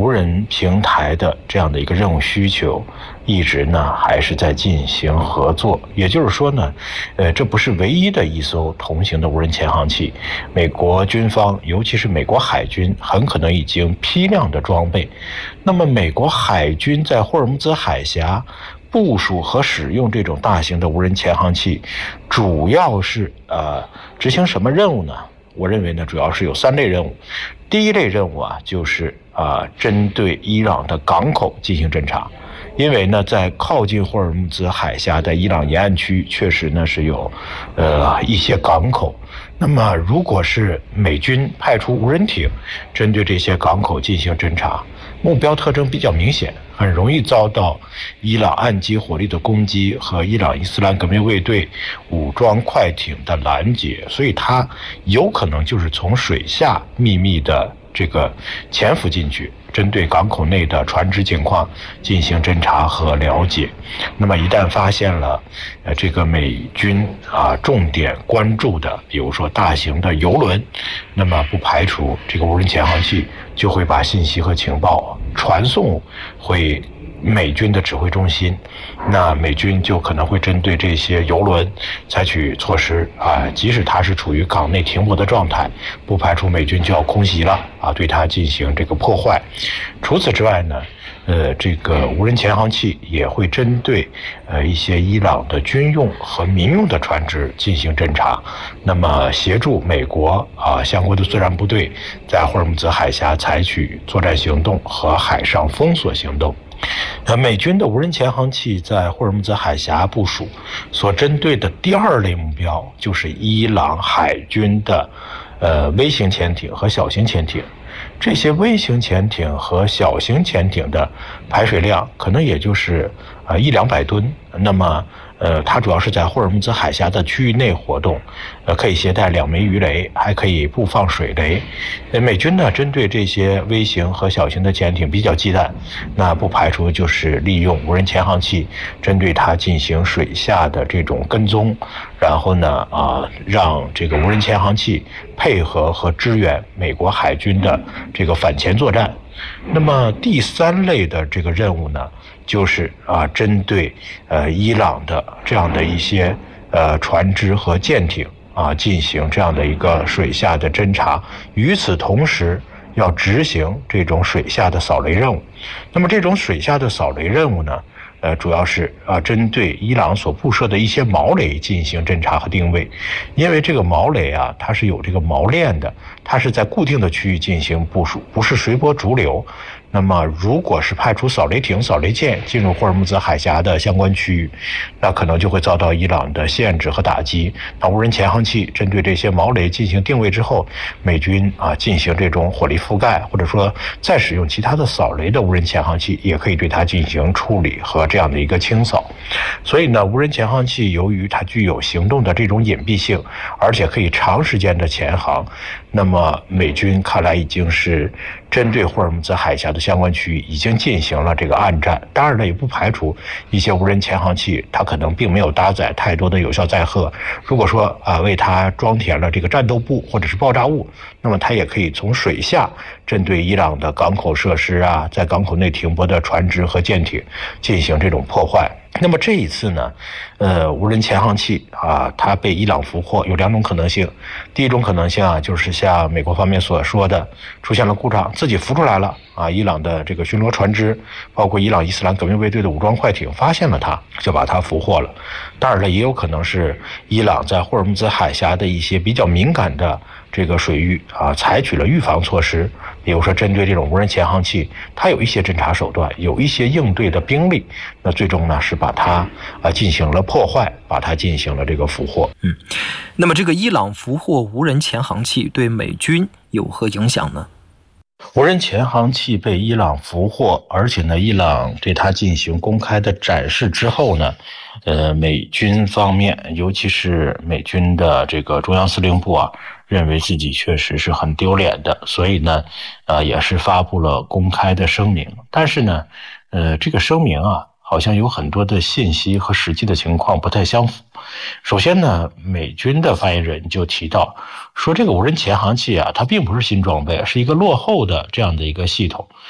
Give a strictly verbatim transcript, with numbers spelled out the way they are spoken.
无人平台的这样的一个任务需求，一直呢还是在进行合作。也就是说呢，呃，这不是唯一的一艘同型的无人潜航器，美国军方，尤其是美国海军，很可能已经批量的装备。那么，美国海军在霍尔木兹海峡部署和使用这种大型的无人潜航器，主要是呃执行什么任务呢？我认为呢，主要是有三类任务。第一类任务啊，就是啊、呃，针对伊朗的港口进行侦察。因为呢，在靠近霍尔木兹海峡的伊朗沿岸区，确实呢是有呃一些港口。那么，如果是美军派出无人艇针对这些港口进行侦察，目标特征比较明显，很容易遭到伊朗岸基火力的攻击和伊朗伊斯兰革命卫队武装快艇的拦截，所以它有可能就是从水下秘密的这个潜伏进去，针对港口内的船只情况进行侦查和了解。那么一旦发现了呃这个美军啊重点关注的，比如说大型的油轮，那么不排除这个无人潜航器就会把信息和情报传送回美军的指挥中心，那美军就可能会针对这些油轮采取措施啊，即使它是处于港内停泊的状态，不排除美军就要空袭了啊，对它进行这个破坏。除此之外呢，呃，这个无人潜航器也会针对呃一些伊朗的军用和民用的船只进行侦察，那么协助美国啊相关的作战部队在霍尔木兹海峡采取作战行动和海上封锁行动。呃，美军的无人潜航器在霍尔木兹海峡部署，所针对的第二类目标就是伊朗海军的呃微型潜艇和小型潜艇。这些微型潜艇和小型潜艇的排水量可能也就是呃一两百吨，那么呃它主要是在霍尔木兹海峡的区域内活动，呃可以携带两枚鱼雷，还可以布放水雷。呃美军呢针对这些微型和小型的潜艇比较忌惮，那不排除就是利用无人潜航器针对它进行水下的这种跟踪，然后呢啊让这个无人潜航器配合和支援美国海军的这个反潜作战。那么第三类的这个任务呢，就是啊针对呃伊朗的这样的一些呃船只和舰艇啊进行这样的一个水下的侦察，与此同时要执行这种水下的扫雷任务。那么这种水下的扫雷任务呢，呃，主要是啊，针对伊朗所布设的一些锚雷进行侦察和定位，因为这个锚雷啊，它是有这个锚链的，它是在固定的区域进行部署，不是随波逐流。那么，如果是派出扫雷艇、扫雷舰进入霍尔木兹海峡的相关区域，那可能就会遭到伊朗的限制和打击。那无人潜航器针对这些锚雷进行定位之后，美军啊进行这种火力覆盖，或者说再使用其他的扫雷的无人潜航器，也可以对它进行处理和这样的一个清扫。所以呢，无人潜航器由于它具有行动的这种隐蔽性，而且可以长时间的潜航，那么美军看来已经是针对霍尔木兹海峡的相关区域已经进行了这个暗战。当然了，也不排除一些无人潜航器它可能并没有搭载太多的有效载荷，如果说啊为它装填了这个战斗部或者是爆炸物，那么它也可以从水下针对伊朗的港口设施啊，在港口内停泊的船只和舰艇进行这种破坏。那么这一次呢，呃，无人潜航器啊，它被伊朗俘获有两种可能性。第一种可能性啊，就是像美国方面所说的，出现了故障，自己浮出来了啊，伊朗的这个巡逻船只，包括伊朗伊斯兰革命卫队的武装快艇发现了它，就把它俘获了。当然了，也有可能是伊朗在霍尔木兹海峡的一些比较敏感的这个水域啊，采取了预防措施，比如说针对这种无人潜航器，它有一些侦察手段，有一些应对的兵力，那最终呢是把它啊进行了破坏，把它进行了这个俘获。 嗯，那么这个伊朗俘获无人潜航器对美军有何影响呢？ 无人潜航器被伊朗俘获，而且呢，伊朗对它进行公开的展示之后呢，呃，美军方面，尤其是美军的这个中央司令部啊，认为自己确实是很丢脸的，所以呢，呃，也是发布了公开的声明。但是呢，呃，这个声明啊，好像有很多的信息和实际的情况不太相符。首先呢，美军的发言人就提到说，这个无人潜航器啊，它并不是新装备，是一个落后的这样的一个系统。